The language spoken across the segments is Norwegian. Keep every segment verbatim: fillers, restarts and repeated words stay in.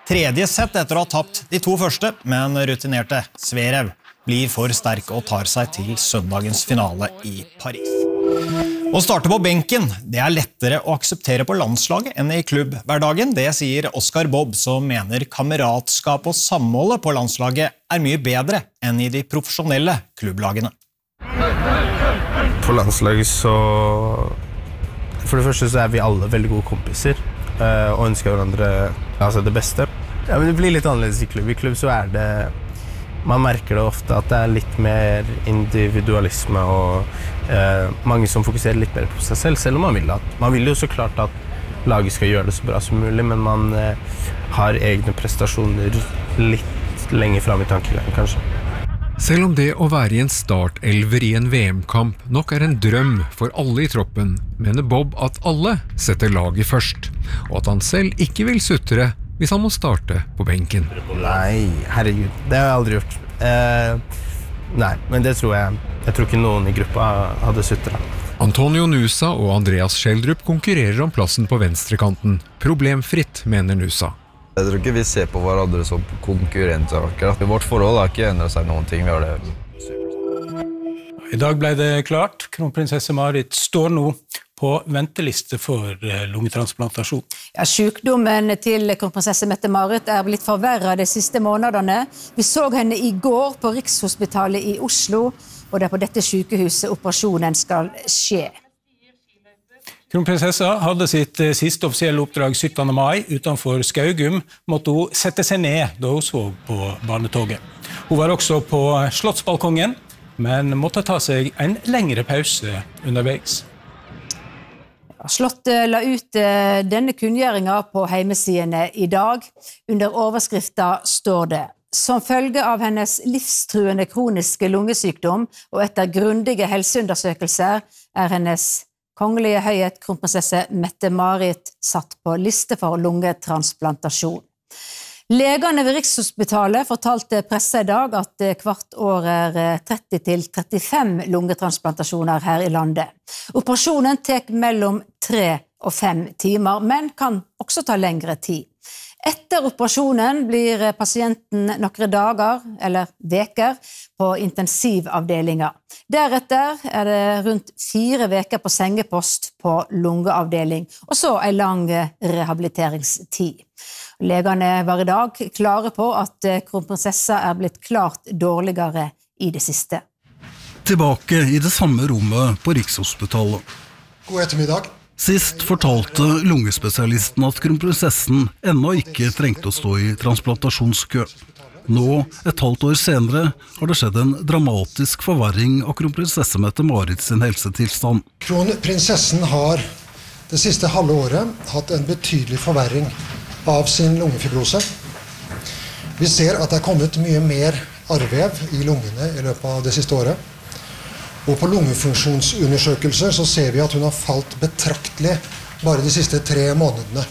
tredje sett etter å ha tapt de to første, men rutinerte Zverev blir for sterk og tar seg til søndagens finale i Paris. Å starte på benken, det er lettere å akseptere på landslaget enn i klubbhverdagen. Det sier Oscar Bob, som mener kameratskap og samholdet på landslaget er mye bedre enn i de profesjonelle klubblagene. På landslaget så... For det første så er vi alle veldig gode kompiser, og ønsker hverandre altså det beste. Ja, men det blir litt annerledes i klubb. I klubb så er det... Man merker det ofte at det er litt mer individualisme og eh, mange som fokuserer litt mer på seg selv, selv om man vil at. Man vil jo så klart at laget skal gjøre det så bra som mulig, men man eh, har egne prestasjoner litt lenger frem i tankegangen, kanskje. Selv om det å være i en startelver i en V M-kamp nok er en drøm for alle i troppen, mener Bob at alle setter laget først, og at han selv ikke vil sutre hvis han må starte på benken. Nei, herregud, det har jeg aldri gjort. Eh, nei, men det tror jeg. Jeg tror ikke noen i gruppa hadde sutret. Antonio Nusa og Andreas Schjelderup konkurrerer om plassen på venstrekanten. Problemfritt, mener Nusa. Jeg tror ikke vi ser på hverandre som konkurrenter akkurat. Vårt forhold har ikke endret seg noen ting. Vi har det I dag ble det klart. Kronprinsesse Marit står nå på venteliste for lungetransplantasjon. Ja, sykdommen til kronprinsesse Mette-Marit er blitt forverret de siste månedene. Vi så henne i går på Rikshospitalet i Oslo, og det er på dette sykehuset operasjonen skal skje. Kronprinsessa hadde sitt siste offisielle oppdrag syttende mai utenfor Skaugum, måtte hun sette seg ned da hun så på barnetoget. Hun var også på Slottsbalkongen, men måtte ta seg en lengre pause underveis. Slottet la ut denne kunngjøringen på heimesidene i dag. Under overskriften står det: som følge av hennes livstruende kroniske lungesykdom og etter grundige helseundersøkelser er hennes kongelige høyhet kronprinsesse Mette-Marit satt på liste for lungetransplantasjon. Legene ved Rikshospitalet fortalte presse i dag at hvert år er tretti til trettifem lungetransplantasjoner her i landet. Operasjonen tek mellom tre og fem timer, men kan også ta lengre tid. Etter operasjonen blir pasienten noen dager eller veker på intensivavdelinger. Deretter er det rundt fire veker på sengepost på lungeavdeling, og så en lang rehabiliteringstid. Legene var i dag klare på at kronprinsessa er blitt klart dårligere i det siste. Tilbake i det samme rommet på Rikshospitalet. God ettermiddag. Sist fortalte lungespesialisten at kronprinsessen ennå ikke trengte å stå i transplantasjonskø. Nå, et halvt år senere, har det skjedd en dramatisk forverring av kronprinsesse Mette-Marit sin helsetilstand. Kronprinsessen har det siste halve året hatt en betydelig forverring av sin lungefibrose. Vi ser at det er kommet mye mer arrvev i lungene i løpet av det siste året. Og på lungefunksjonsundersøkelser så ser vi at hun har falt betraktelig bare de siste tre månedene.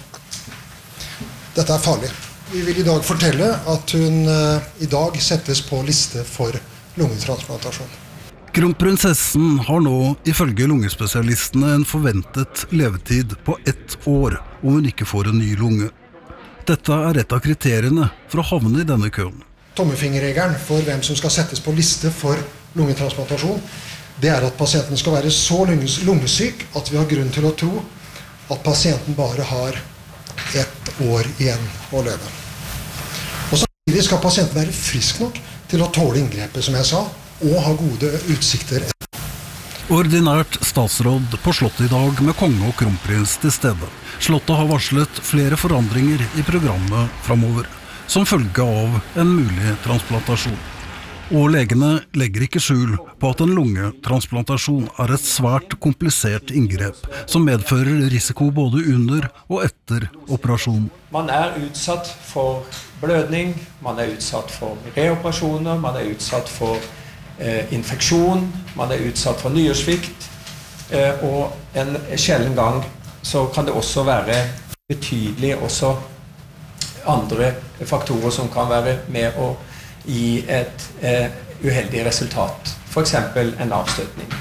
Dette er farlig. Vi vil i dag fortelle at hun uh, i dag settes på liste for lungetransplantasjon. Kronprinsessen har nå, ifølge lungespesialistene, en forventet levetid på ett år om hun ikke får en ny lunge. Dette er et av kriteriene for å havne i denne køen. Tommefingerregelen for hvem som skal settes på liste for lungetransplantasjon, det er at pasienten skal være så lungesyk at vi har grunn til å tro at pasienten bare har ett år igjen å leve. Og samtidig skal pasienten være frisk nok til å tåle inngrepet, som jeg sa, og ha gode utsikter. Ordinært statsråd på Slottet i dag med konge og kronprins til stede. Slottet har varslet flere forandringer i programmet fremover, som følge av en mulig transplantasjon. Og legene legger ikke skjul på at en lungetransplantasjon er et svært komplisert inngrep, som medfører risiko både under og etter operasjon. Man er utsatt for blødning, man er utsatt for reoperasjoner, man er utsatt for eh, infeksjon, man er utsatt for nyresvikt, eh, og en sjelden gang så kan det også være betydelig også andre faktorer som kan være med å gi et eh, uheldig resultat, for eksempel en avstøtning.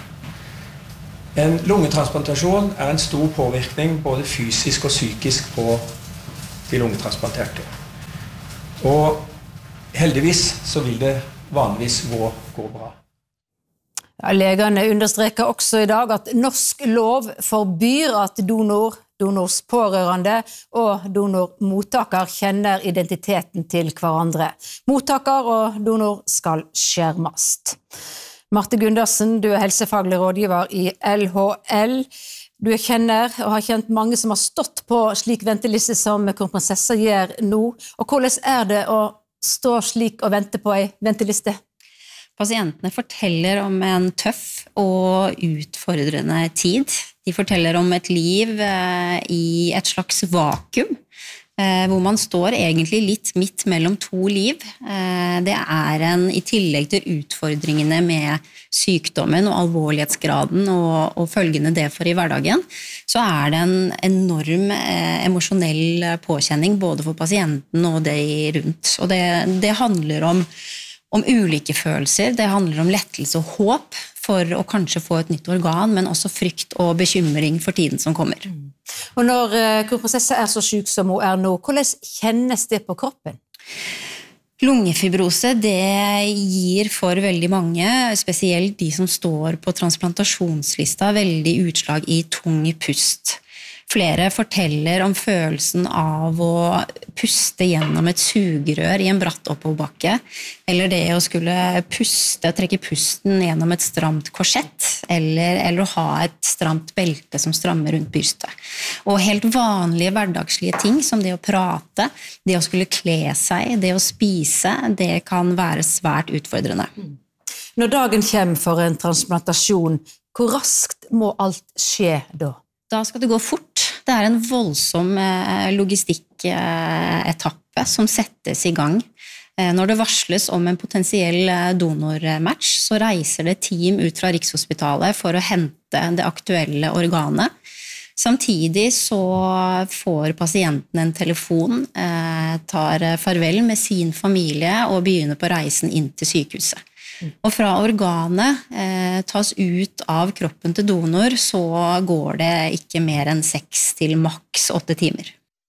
En lungetransplantasjon er en stor påvirkning både fysisk og psykisk på de lungetransplanterte. Og heldigvis så vil det vanligvis gå, gå bra. Ja, legene understreker også i dag at norsk lov forbyr at donor, donors pårørende og donormottaker kjenner identiteten til hverandre. Mottaker og donor skal skjermast. Marte Gundersen, du er helsefaglig rådgiver i L H L. Du kjenner og har kjent mange som har stått på slik venteliste som kronprinsessa gjør nå. Og hvordan er det å stå slik og vente på en venteliste? Pasientene forteller om en tøff og utfordrende tid. De forteller om et liv i et slags vakuum, hvor man står egentlig litt midt mellom to liv. Det er en, i tillegg til utfordringene med sykdommen og alvorlighetsgraden og, og følgende det for i hverdagen, så er det en enorm eh, emosjonell påkjenning både for pasienten og de rundt. Og det, det handler om om ulike følelser, det handler om lettelse og håp for å kanskje få et nytt organ, men også frykt og bekymring for tiden som kommer. Og når kronprinsessa er så syk som hun er nå, hvordan kjennes det på kroppen? Lungefibrose, det gir for veldig mange, spesielt de som står på transplantasjonslista, veldig utslag i tung pust. Flere forteller om følelsen av å puste gjennom et sugerør i en bratt oppoverbakke, eller det å skulle puste, trekke pusten gjennom et stramt korsett, eller, eller å ha et stramt belte som strammer rundt brystet. Og helt vanlige hverdagslige ting, som det å prate, det å skulle kle seg, det å spise, det kan være svært utfordrende. Når dagen kommer for en transplantasjon, hvor raskt må alt skje da? Da skal det gå fort. Det er en voldsom logistikketappe som settes i gang. Når det varsles om en potensiell donormatch, så reiser det team ut fra Rikshospitalet for å hente det aktuelle organet. Samtidig så får pasienten en telefon, tar farvel med sin familie og begynner på reisen inn til sykehuset. Og fra organet eh, tas ut av kroppen til donor, så går det ikke mer enn seks til maks åtte timer.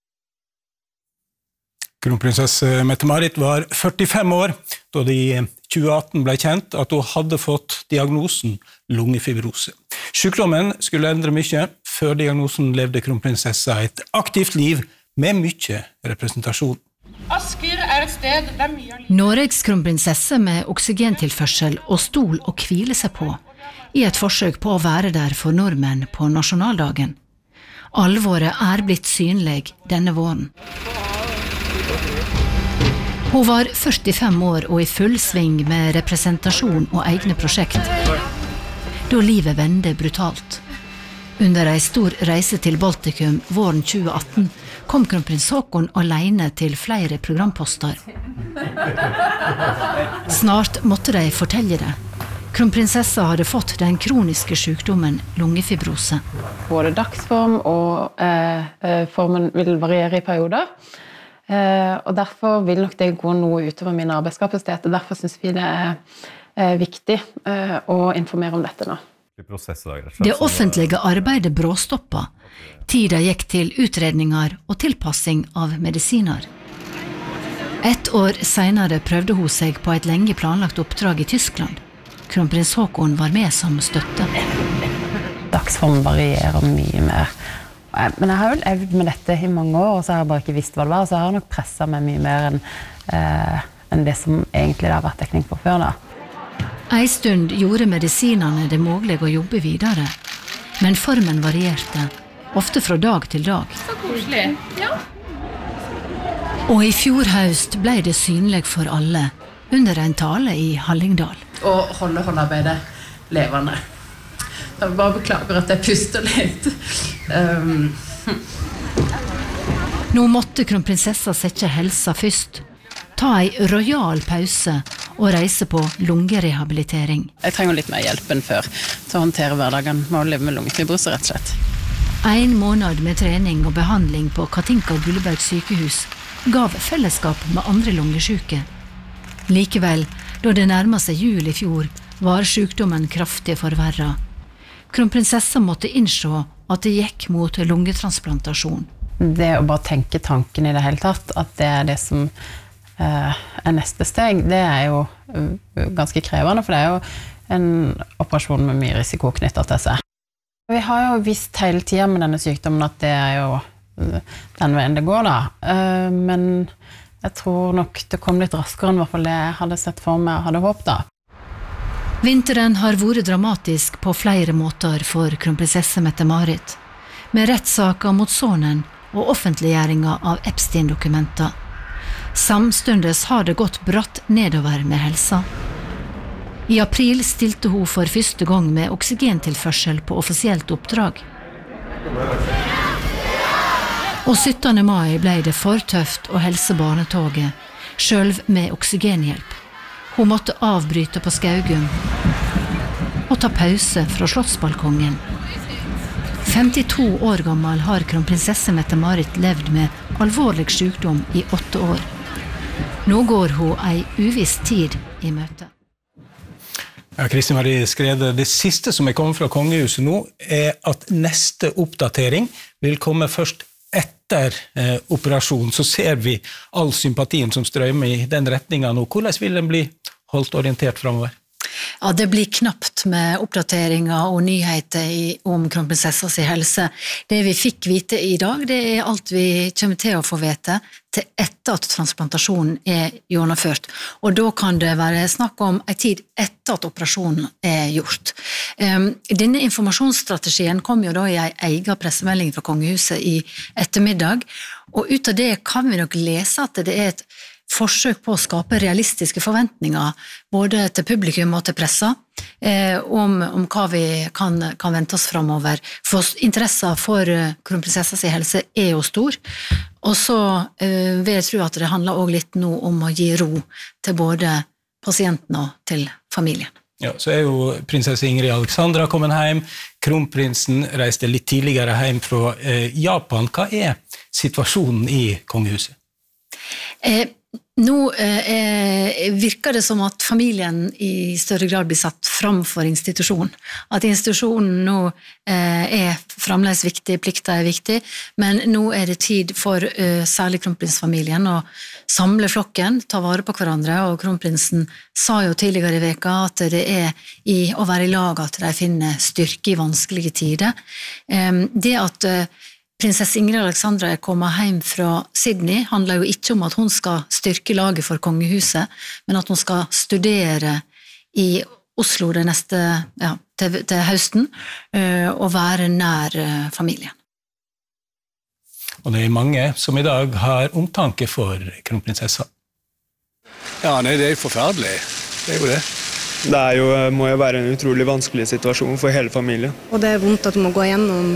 Kronprinsesse Mette-Marit var førtifem år da det i tjue atten ble kjent at hun hadde fått diagnosen lungefibrose. Sykdommen skulle endre mye. Før diagnosen levde kronprinsessa et aktivt liv med mye representasjon. Asker er et sted der mye av livet... Norges kronprinsesse med oksygentilførsel og stol å hvile seg på, i et forsøk på å være der for nordmenn på nasjonaldagen. Alvoret er blitt synlig denne våren. Hun var førtifem år og i full sving med representasjon og egne prosjekt, da livet vendte brutalt. Under en stor reise til Baltikum våren tjue atten kom kronprins Haakon alene til flere programposter. Snart måtte de fortelle det. Kronprinsessa hadde fått den kroniske sykdommen lungefibrose. Både dagsform og eh, formen vil variere i perioder. Eh, og derfor vil nok det gå noe utover min arbeidskapasitet. Og derfor synes vi det er eh, viktig eh, å informere om dette nå. Det offentlige arbeidet bråstoppa. Tida gikk til utredninger og tilpassing av medisiner. Et år senere prøvde hun seg på et lenge planlagt oppdrag i Tyskland. Kronprins Haakon var med som støtte. Dagsform varierer mye mer. Men jeg har jo øvd med dette i mange år, og så har jeg bare ikke visst hva det var, så jeg har nok presset meg mye mer enn, eh, enn det som egentlig det har vært dekning på før da. En stund gjorde medisinene det mulig å jobbe videre, men formen varierte, ofte fra dag til dag. Så koselig, ja. Og i fjor høst ble det synlig for alle, under en tale i Hallingdal. Og holde håndarbeidet levende. Jeg bare beklager at jeg puster litt. Um. Nå måtte kronprinsessa sette helsa først, ta en royal pause og reise på lungerehabilitering. Jeg trenger litt mer hjelp enn før til å håndtere hverdagen med å leve med lungefibrose, rett og slett. En måned med trening og behandling på Katinka Gullberg sykehus gav fellesskap med andre lungesyke. Likevel, da det nærmet seg jul i fjor, var sykdommen kraftig forverret. Kronprinsessa måtte innse at det gikk mot lungetransplantasjon. Det å bare tenke tanken i det hele tatt, at det er det som er neste steg, det er jo ganske krevende, for det er jo en operasjon med mye risiko knyttet til seg. Vi har jo visst hele tiden med denne sykdommen at det er jo den veien det går da, men jeg tror nok det kom litt raskere enn i hvert fall det jeg hadde sett for meg og hadde håpet da. Vinteren har vært dramatisk på flere måter for kronprinsesse Mette-Marit, med rettssaker mot sonen og offentliggjøringa av Epstein-dokumenter. Samstundes har det gått bratt nedover med helsa. I april stilte hun for første gang med oksygentilførsel på offisielt oppdrag. Og syttende mai ble det for tøft å helse barnetoget, selv med oksygenhjelp. Hun måtte avbryte på Skaugum og ta pause fra slottsbalkongen. femtito år gammel har kronprinsesse Mette-Marit levd med alvorlig sykdom i åtte år. Nå går hun ei uviss tid i møte. Ja, Kristin Marie Skrede, det siste som er kommet fra kongehuset nå er at neste oppdatering vil komme først etter eh, operasjonen. Så ser vi all sympatien som strømmer i den retningen nå. Hvordan vil den bli holdt orientert fremover? Ja, det blir knapt med oppdateringer og nyheter i, om kronprinsessas helse. Det vi fikk vite i dag, det er alt vi kommer til å få vite til etter at transplantasjonen er gjennomført. Og da kan det være snakk om en tid etter at operasjonen er gjort. Um, denne informasjonsstrategien kom jo da i en egen pressemelding fra kongehuset i ettermiddag, og ut av det kan vi nok lese at det er et forsøk på å skape realistiske forventninger både til publikum og til pressa eh, om, om hva vi kan, kan vente oss fremover. For interessen for uh, kronprinsessas helse er jo stor, og så uh, vil jeg tro at det handler også litt nå om å gi ro til både pasienten og til familien. Ja, så er jo prinsesse Ingrid Alexandra kommet hjem, kronprinsen reiste litt tidligere hjem fra eh, Japan. Hva er situasjonen i kongehuset? Eh, Nå eh, virker det som at familien i større grad blir satt fram for institusjon. At institusjonen nå eh, er fremdeles viktig, plikten er viktig, men nå er det tid for eh, særlig kronprinsfamilien å samle flokken, ta vare på hverandre, og kronprinsen sa jo tidligere i veka at det er i å være i lag at de finner styrke i vanskelige tider. Eh, det at eh, Prinsesse Ingrid Alexandra er kommet hjem fra Sydney, handler jo ikke om at hun skal styrke laget for kongehuset, men at hun skal studere i Oslo det neste, ja, til, til høsten, og være nær familien. Og det er mange som i dag har omtanke for kronprinsessa. Ja, nei, det er jo forferdelig. Det er jo det. Det er jo, må jo være en utrolig vanskelig situasjon for hele familien. Og det er vondt at du må gå gjennom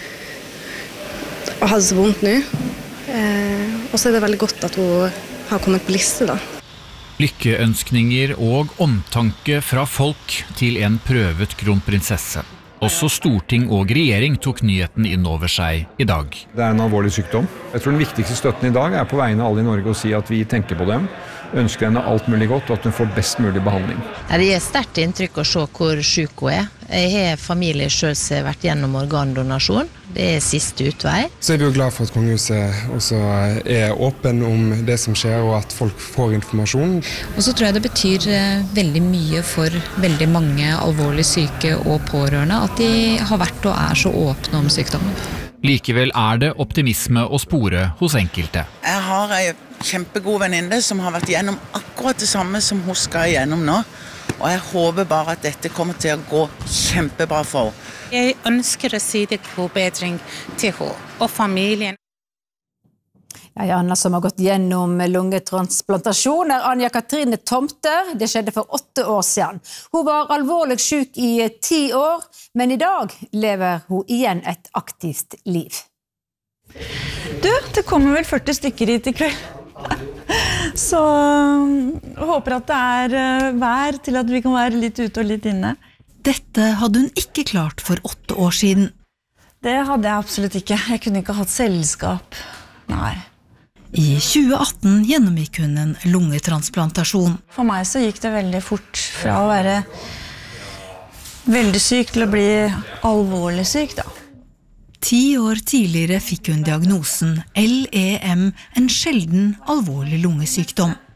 og hadde så vondt nå. Eh, og så er det veldig godt at hun har kommet på liste da. Lykkeønskninger og omtanke fra folk til en prøvet kronprinsesse. Også storting og regjering tok nyheten inn over seg i dag. Det er en alvorlig sykdom. Jeg tror den viktigste støtten i dag er på vegne av alle i Norge å si at vi tenker på dem, ønsker henne alt mulig godt og at hun får best mulig behandling. Det er sterkt inntrykk å se hvor syk hun er. Jeg har familie selv som har vært gjennom organdonasjon. Det er siste utvei. Så er vi jo glad for at kongehuset også er åpen om det som skjer, og at folk får informasjon. Og så tror jeg det betyr veldig mye for veldig mange alvorlig syke og pårørende at de har vært og er så åpne om sykdommen. Likevel er det optimisme å spore hos enkelte. Jeg har en kjempegod venninne som har vært gjennom akkurat det samme som hun skal gjennom nå. Og jeg håper bare at dette kommer til å gå kjempebra for henne. Jeg ønsker å si det god bedring til henne og familien. Ja, Anna som har gått gjennom lungetransplantasjon er Anja Katrine Tomter. Det skjedde for åtte år siden. Hun var alvorlig syk i ti år, men i dag lever hun igjen et aktivt liv. Du, det kommer vel førti stykker hit i kveld. Så jeg håper at det er vær til at vi kan være litt ute og litt inne. Dette hadde hun ikke klart for åtte år siden. Det hadde jeg absolutt ikke. Jeg kunne ikke hatt selskap. Nei. I tjue atten gjennomgikk hun en lungetransplantasjon. For meg så gikk det veldig fort fra å være veldig syk til å bli alvorlig syk da. Ti år tidligere fikk hun diagnosen L E M, en sjelden alvorlig lungesykdom.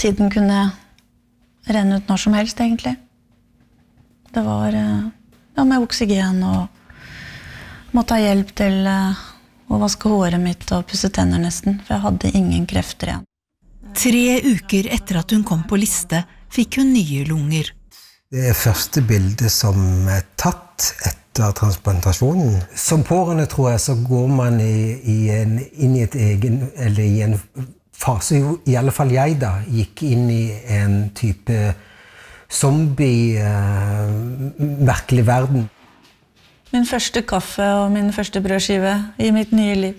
tiden kunne renne ut når som helst, egentlig. Det var ja, med oksygen og måtte ha hjelp til å vaske håret mitt og pusse tenner nesten, for jeg hadde ingen krefter igjen. Tre uker etter at hun kom på liste, fikk hun nye lunger. Det er første bildet som er tatt etter transplantasjonen. Som pårørende tror jeg så går man i, i en, inn i et egen, eller i en fase, i alle fall jeg da, gikk inn i en type zombie, uh, merkelig verden. Min første kaffe og min første brødskive i mitt nye liv.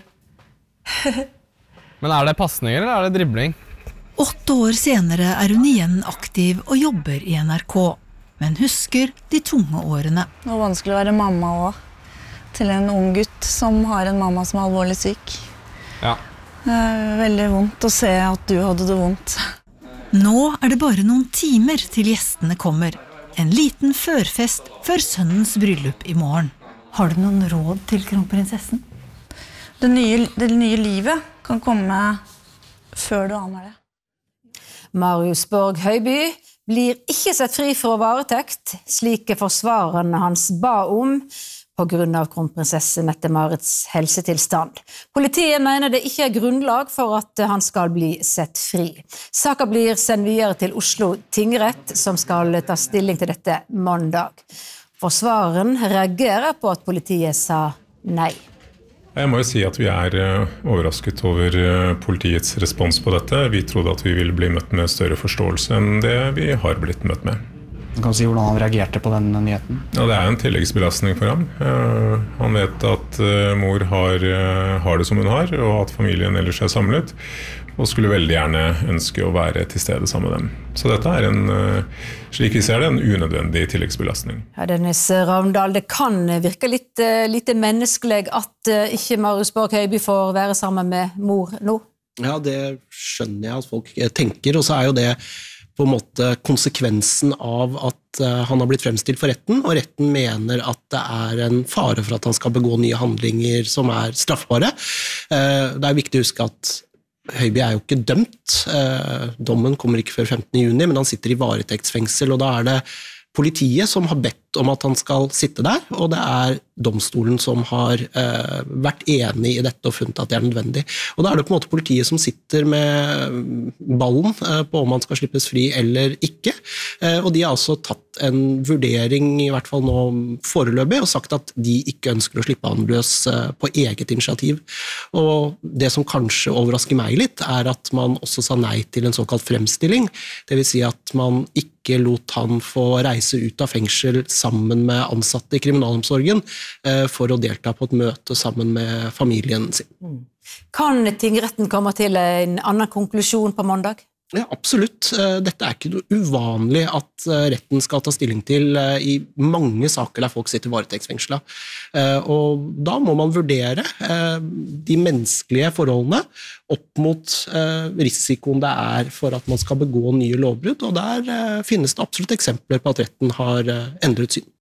Men er det passninger eller er det dribling? Åtte år senere er hun igjen aktiv og jobber i N R K, men husker de tunge årene. Det var vanskelig å være mamma også, til en ung gutt som har en mamma som er alvorlig syk. Ja. Det er veldig vondt å se at du hadde det vondt. Nå er det bare noen timer til gjestene kommer. En liten førfest før sønnens bryllup i morgen. Har du noen råd til kronprinsessen? Det nye, det nye livet kan komme før du aner det. Marius Borg Høiby blir ikke sett fri fra varetekt, slik forsvarerne hans ba om, på grunn av kronprinsesse Mette-Marits helsetilstand. Politiet mener det ikke er grunnlag for at han skal bli sett fri. Saken blir sendt videre til Oslo tingrett, som skal ta stilling til dette mandag. Forsvareren reagerer på at politiet sa nei. Jeg må jo si at vi er overrasket over politiets respons på dette. Vi trodde at vi ville bli møtt med større forståelse enn det vi har blitt møtt med. Kan du si hvordan han reagerte på den nyheten? Ja, det er en tilleggsbelastning for ham. Han vet at mor har, har det som hun har, og at familien ellers er samlet, og skulle veldig gjerne ønske å være til stede sammen med dem. Så dette er en, slik vi ser det, en unødvendig tilleggsbelastning. Ja, Dennis Ravndal, det kan virke litt, litt menneskelig at ikke Marius Borg Høiby får være sammen med mor nå? Ja, det skjønner jeg at folk tenker, og så er jo det på en måte konsekvensen av at han har blitt fremstilt for retten, og retten mener at det er en fare for at han skal begå nye handlinger som er straffbare. Det er viktig å huske at Høiby er jo ikke dømt. Dommen kommer ikke før femtende juni, men han sitter i varetektsfengsel, og da er det politiet som har bedt om at han skal sitte der, og det er domstolen som har eh, vært enig i dette og funnet at det er nødvendig. Og da er det på en måte politiet som sitter med ballen eh, på om han skal slippes fri eller ikke, eh, og de har altså tatt en vurdering, i hvert fall nå foreløpig, og sagt at de ikke ønsker å slippe han løs eh, på eget initiativ. Og det som kanskje overrasker meg litt, er at man også sa nei til en såkalt fremstilling, det vil si at man ikke lot han få reise ut av fengsel sammen med ansatte i kriminalomsorgen for å delta på et møte sammen med familien sin. Kan tingretten komme til en annen konklusjon på mandag? Ja, absolutt. Dette er ikke noe uvanlig at retten skal ta stilling til i mange saker der folk sitter varetektsfengslet. Og da må man vurdere de menneskelige forholdene opp mot risikoen det er for at man skal begå nye lovbrudd, og der finnes det absolutt eksempler på at retten har endret syn.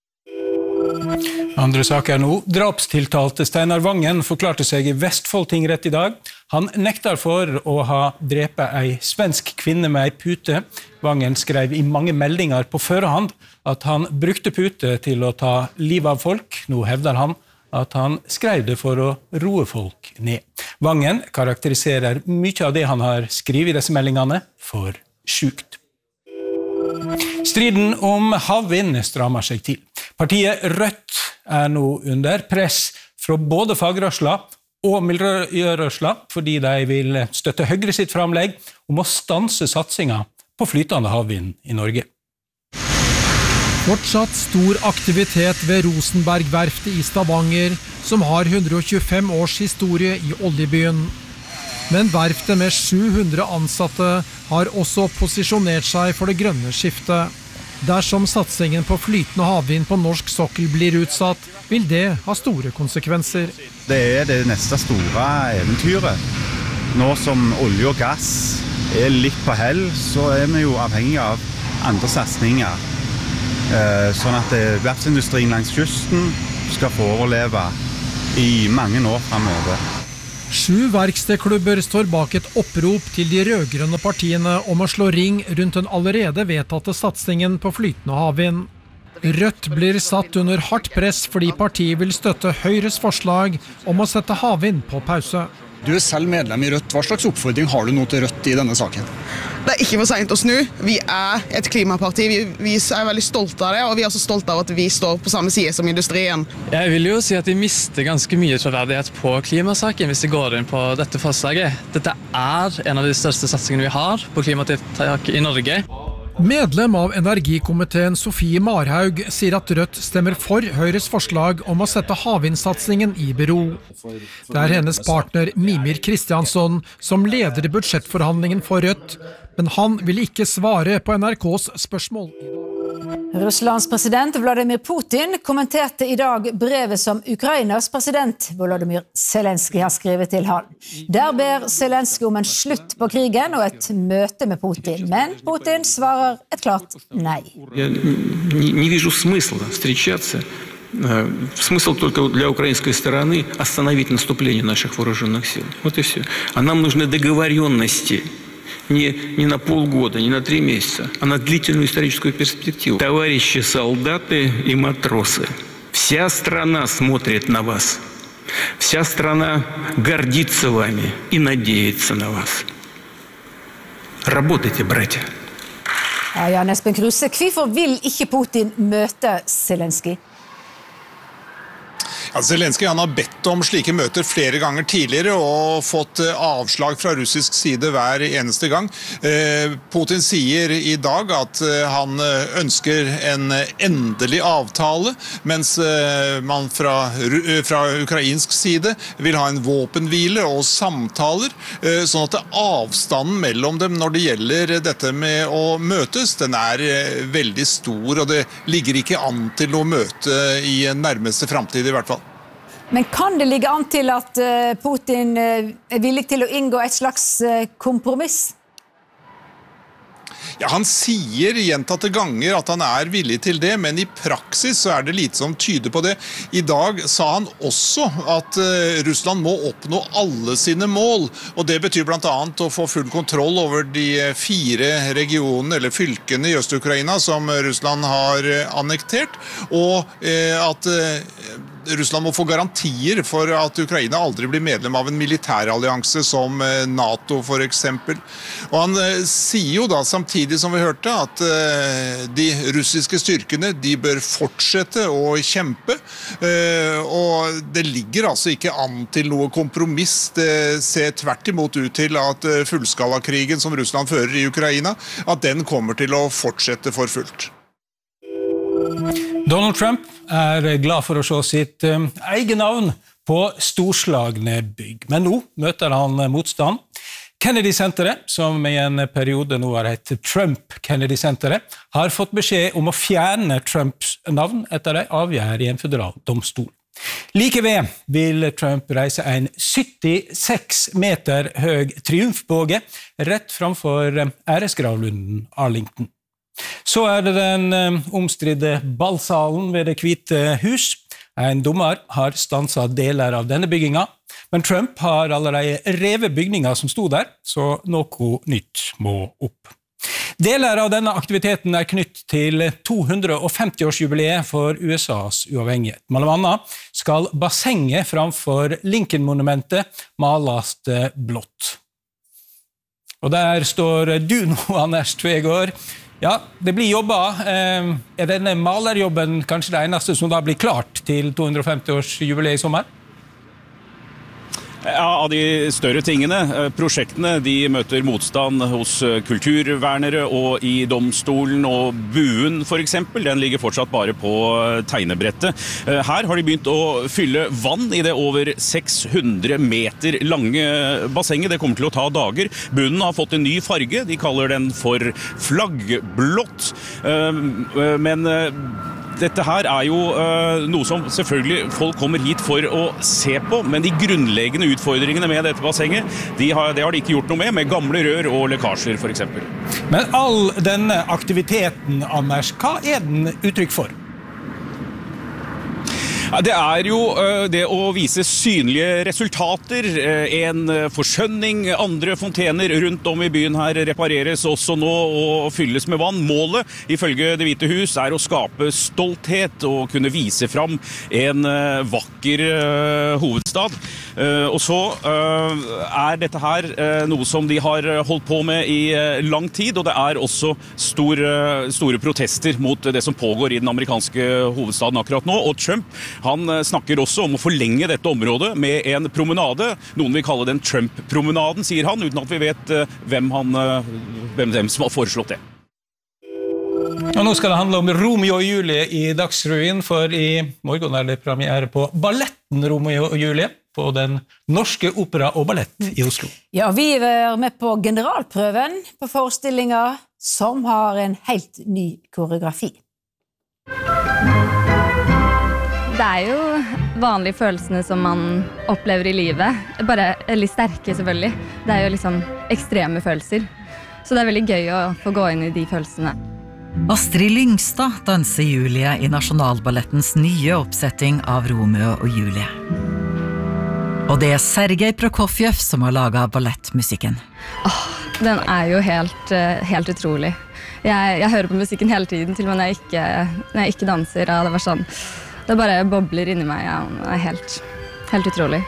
Andre saker nå. Drapstiltalte Steinar Vangen forklarte seg i Vestfold tingrett i dag. Han nektar for å ha drepet ei svensk kvinne med ei pute. Vangen skrev i mange meldinger på førehånd at han brukte pute til å ta livet av folk. Nå hevder han at han skrev det for å roe folk ned. Vangen karakteriserer mye av det han har skrevet i disse meldingene for sjukt. Striden om havvind strammer seg til. Partiet Rødt er nå under press fra både fagrørsla og miljørørsla, fordi de vil støtte Høyre sitt framlegg om å stanse satsingen på flytende havvind i Norge. Fortsatt stor aktivitet ved Rosenberg-verftet i Stavanger, som har hundre og tjuefem års historie i oljebyen. Men verftet med sju hundre ansatte har også posisjonert seg for det grønne skiftet. Dersom satsingen på flytende havvind på norsk sokkel blir utsatt, vil det ha store konsekvenser. Det er det neste store eventyret. Nå som olje og gass er litt på hell, så er vi jo avhengig av andre satsninger. Sånn at verftsindustrien langs kysten skal få overleve i mange år fremover. Sju verkstedklubber står bak et opprop til de rødgrønne partiene om å slå ring rundt den allerede vedtatte satsingen på flytende havvind. Rødt blir satt under hardt press fordi partiet vil støtte Høyres forslag om å sette havvind på pause. Du er selv medlem i Rødt. Hva slags oppfordring har du nå til Rødt i denne saken? Det er ikke for sent å snu. Vi er et klimaparti. Vi, vi er veldig stolte av det, og vi er også stolte av at vi står på samme side som industrien. Jeg vil jo si at vi mister ganske mye troverdighet på klimasaken hvis vi går inn på dette forslaget. Dette er en av de største satsingene vi har på klimatiltak i Norge. Medlem av energikomiteen Sofie Marhaug sier at Rødt stemmer for Høyres forslag om å sette havvindsatsingen i bero. Det er hennes partner Mimir Kristiansson som leder budsjettforhandlingen for Rødt, men han vil ikke svare på N R K's spørsmål. Russlands president Vladimir Putin kommenterte i dag brevet som Ukrainas president Volodymyr Zelensky har skrevet til han. Der ber Zelensky om en slutt på krigen og et møte med Putin, men Putin svarer et klart nei. Jeg не вижу смысла встречаться. Смысл только для украинской стороны остановить наступление наших вооруженных сил. Вот и все. А нам нужны договоренности. Не, не на полгода, не на три месяца, а на длительную историческую перспективу. Товарищи солдаты и матросы, вся страна смотрит на вас. Вся страна гордится вами и надеется на вас. Работайте, братья. Ja, Jan Espen Kruse, hvorfor vil ikke Putin møte Zelensky? Ja, Zelensky han har bedt om slike møter flere ganger tidligere og fått avslag fra russisk side hver eneste gang. Putin sier i dag at han ønsker en endelig avtale, mens man fra, fra ukrainsk side vil ha en våpenhvile og samtaler, sånn at avstanden mellom dem når det gjelder dette med å møtes, den er veldig stor, og det ligger ikke an til noe møte i nærmeste fremtid i hvert fall. Men kan det ligge an til at Putin er villig til å inngå et slags kompromiss? Ja, han sier gjentatte ganger at han er villig til det, men i praksis så er det lite som tyder på det. I dag sa han også at Russland må oppnå alle sine mål, og det betyr blant annet å få full kontroll over de fire regionene eller fylkene i Øst-Ukraina som Russland har annektert, og at Russland må få garantier for at Ukraina aldri blir medlem av en militærallianse som NATO for eksempel. Og han sier jo da samtidig som vi hørte at de russiske styrkene de bør fortsette å kjempe, og det ligger altså ikke an til noe kompromiss. Det ser tvert imot ut til at fullskalakrigen som Russland fører i Ukraina, at den kommer til å fortsette for fullt. Donald Trump er glad for å se sitt um, egen navn på storslagne bygg. Men nå møter han motstand. Kennedy-senteret, som i en periode nå har hett Trump-Kennedy-senteret, har fått beskjed om å fjerne Trumps navn etter en avgjørelse i en føderal domstol. Like ved vil Trump reise en syttiseks meter høy triumfbåge rett framfor æresgravlunden Arlington. Så er det den omstridte ballsalen ved Det hvite hus. En dommer har stanset deler av denne bygginga, men Trump har allerede revet bygninger som stod der, så noe nytt må opp. Deler av denne aktiviteten er knytt til to hundre femti-årsjubileet for U S A's uavhengighet. Mellom annet skal bassenget framfor Lincoln-monumentet males blått. Og der står du nå, Anders Tvegård. Ja, det blir jobba. Er denne malerjobben kanskje det eneste som da blir klart til to hundre femti-årsjubileet i sommer? Ja, av de større tingene, prosjektene, de møter motstand hos kulturvernere og i domstolen, og buen for eksempel, den ligger fortsatt bare på tegnebrettet. Her har de begynt å fylle vann i det over seks hundre meter lange bassenget. Det kommer til å ta dager. Bunnen har fått en ny farge, de kaller den for flaggblått, men dette her er jo uh, noe som selvfølgelig folk kommer hit for å se på, men de grunnleggende utfordringene med dette bassenget, de har, det har de ikke gjort noe med, med gamle rør og lekkasjer for eksempel. Men all denne aktiviteten, Anders, hva er den uttrykk for? Det er jo det å vise synlige resultater, en forskjønning, andre fontener rundt om i byen her repareres også nå og fylles med vann. Målet, ifølge Det hvite hus, er å skape stolthet og kunne vise fram en vakker hovedstad. Og så er dette her noe som de har holdt på med i lang tid, og det er også store, store protester mot det som pågår i den amerikanske hovedstaden akkurat nå, og Trump han snakker også om å forlenge dette området med en promenade. Noen vil kalle den Trump-promenaden, sier han, uten at vi vet hvem, han, hvem dem som har foreslått det. Og nå skal det handle om Romeo og Julie i Dagsrevyen, for i morgen er det premiere på balletten Romeo og Julie på den norske opera og ballett i Oslo. Ja, vi er med på generalprøven på forestillinger som har en helt ny koreografi. Det er jo vanlige følelsene som man opplever i livet, bare litt sterke selvfølgelig. Det er jo liksom ekstreme følelser, så det er veldig gøy å få gå inn i de følelsene. Astrid Lyngstad danser Julie i Nasjonalballettens nye oppsetting av Romeo og Julie. Og det er Sergej Prokofjev som har laget ballettmusikken. Åh, den er jo helt, helt utrolig. Jeg, jeg hører på musikken hele tiden, til og med når jeg ikke, når jeg ikke danser. Ja, det var sånn. Det bare bobler inni meg, ja. Det er helt, helt utrolig.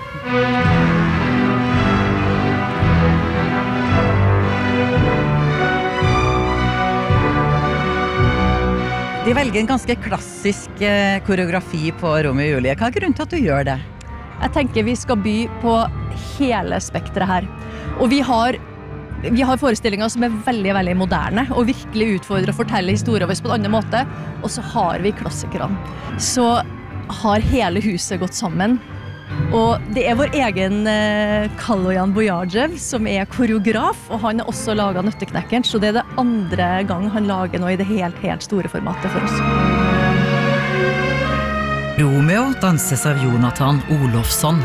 De velger en ganske klassisk eh, koreografi på Romeo og Julie. Hva er grunnen til at du gjør det? Jeg tenker vi skal by på hele spektret her. Og vi har, vi har forestillinger som er veldig, veldig moderne, og virkelig utfordrer å fortelle historier på en annen måte. Og så har vi klassikerne. Så har hele huset gått sammen. Og det er vår egen eh, Kaloyan Bojajev som er koreograf, og han har også laget Nøtteknekkeren, så det er det andre gang han lager noe i det helt, helt store formatet for oss. Romeo danses av Jonathan Olofsson.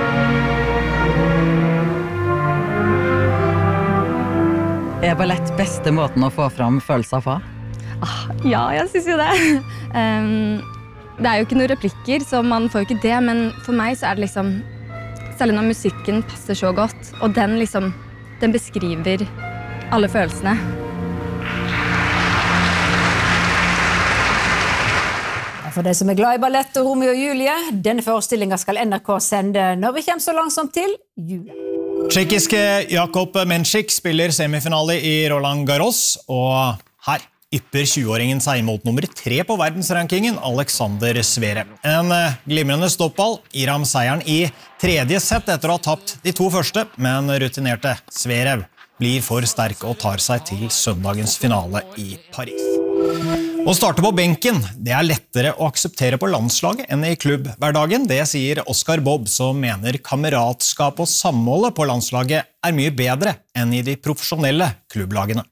Er ballett beste måten å få fram følelser på? Ah, ja, jeg synes jo det. um, Det er jo ikke noen replikker, så man får jo ikke det, men for meg så er det liksom, selv når musikken passer så godt, og den liksom, den beskriver alle følelsene. For de som er glad i ballett og Romeo og Julie, denne forestillingen skal N R K sende når vi kommer så langsomt til jule. Tsjekkiske Jakob Menšik spiller semifinale i Roland Garros, og her ypper tjue-åringen seg mot nummer tre på verdensrankingen, Alexander Zverev. En glimrende stoppball gir ham seieren i tredje sett etter å ha tapt de to første, men rutinerte Zverev blir for sterk og tar seg til søndagens finale i Paris. Å starte på benken, det er lettere å akseptere på landslaget enn i klubbhverdagen. Det sier Oscar Bob, som mener kameratskap og samholdet på landslaget er mye bedre enn i de profesjonelle klubblagene.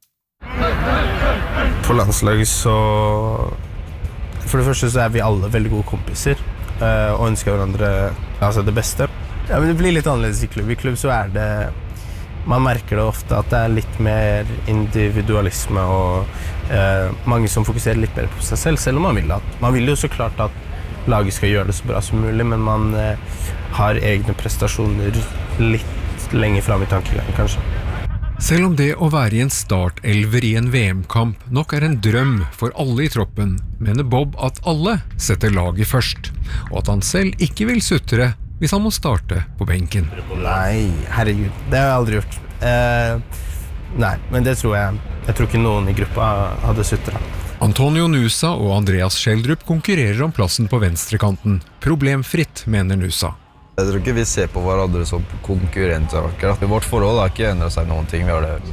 På landslaget så... For det første så er vi alle veldig gode kompiser og ønsker hverandre altså det beste. Ja, men det blir litt annerledes i klubb. I klubb så er det... Man merker det ofte at det er litt mer individualisme og eh, mange som fokuserer litt mer på seg selv, selv om man vil at... Man vil jo så klart at laget skal gjøre det så bra som mulig, men man eh, har egne prestasjoner litt lenger frem i tankegangen, kanskje. Selv om det å være i en startelver i en V M-kamp nok er en drøm for alle i troppen, mener Bob at alle setter laget først, og at han selv ikke vil sutre hvis han må starte på benken. Nei, herregud, det har jeg aldri gjort. Eh, nei, men det tror jeg, jeg tror ikke noen i gruppa hadde sutret. Antonio Nusa og Andreas Schjelderup konkurrerer om plassen på venstrekanten. Problemfritt, mener Nusa. Jeg tror ikke vi ser på hverandre som konkurrenter akkurat. Vårt forhold har ikke endret seg noen ting. Vi har det.